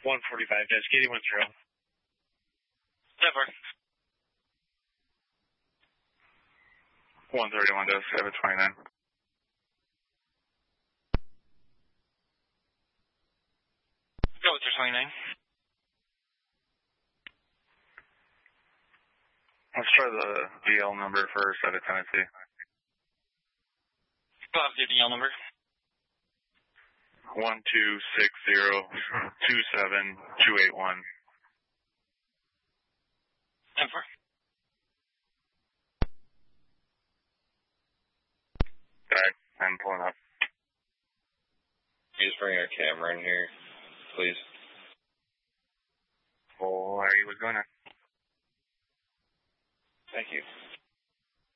145, Katie 10. 131, 729. Go with your 29. Let's try the DL number first out of Tennessee. Go off your DL number. 126027281. 10-4. Alright, I'm pulling up. Just bring our camera in here, please. Boy, what's going on?